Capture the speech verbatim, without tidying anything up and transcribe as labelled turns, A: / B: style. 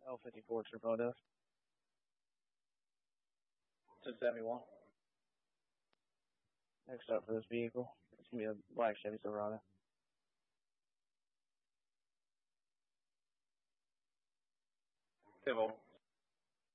A: L fifty-four Triple Death.
B: two seventy-one.
A: Next up for this vehicle, it's going to be a black Chevy Silverado.
B: Civil.